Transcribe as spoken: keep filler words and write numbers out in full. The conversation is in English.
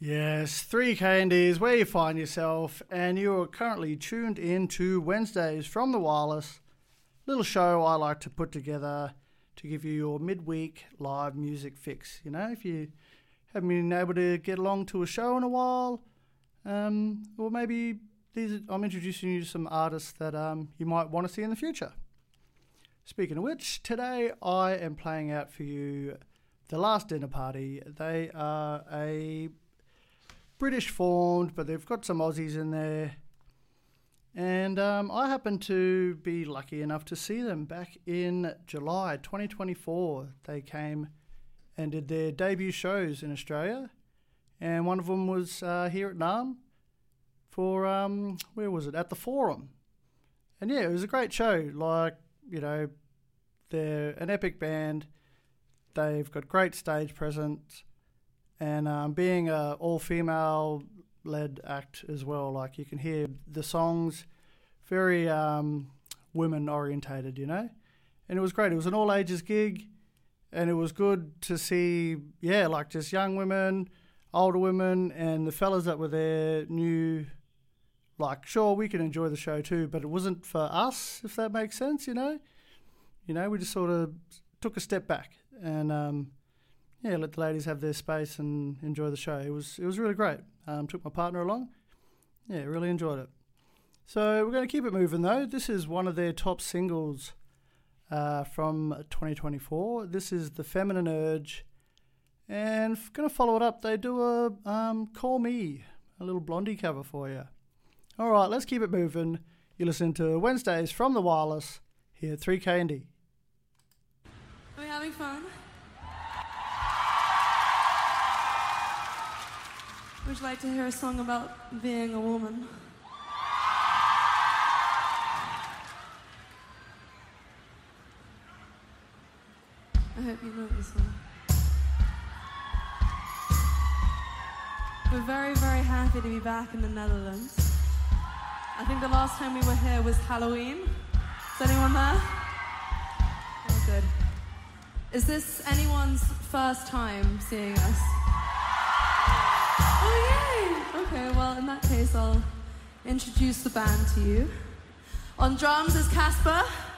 Yes, three K N D is where you find yourself, and you are currently tuned in to Wednesdays from the Wireless, little show I like to put together to give you your midweek live music fix. You know, if you haven't been able to get along to a show in a while, um, or maybe these I'm introducing you to some artists that um, you might want to see in the future. Speaking of which, today I am playing out for you The Last Dinner Party. They are a British formed, but they've got some Aussies in there. And um, I happened to be lucky enough to see them back in July twenty twenty-four. They came and did their debut shows in Australia. And one of them was uh, here at Naarm for, um, where was it? At the Forum. And yeah, it was a great show. Like, you know, they're an epic band. They've got great stage presence. And um, being a all-female-led act as well, like you can hear the songs very um, women-orientated, you know? And it was great. It was an all-ages gig, and it was good to see, yeah, like just young women, older women, and the fellas that were there knew, like, sure, we can enjoy the show too, but it wasn't for us, if that makes sense, you know? You know, we just sort of took a step back and... Um, Yeah, let the ladies have their space and enjoy the show. It was it was really great. Um, took my partner along. Yeah, really enjoyed it. So we're going to keep it moving though. This is one of their top singles uh, from twenty twenty-four. This is The Feminine Urge. And going to follow it up. They do a um, Call Me, a little Blondie cover for you. All right, let's keep it moving. You listen to Wednesdays from the Wireless here at three K N D. Are we having fun? Would you like to hear a song about being a woman? I hope you know this one. We're very, very happy to be back in the Netherlands. I think the last time we were here was Halloween. Is anyone there? Oh, good. Is this anyone's first time seeing us? Oh, yay! Okay, well, in that case, I'll introduce the band to you. On drums is Casper.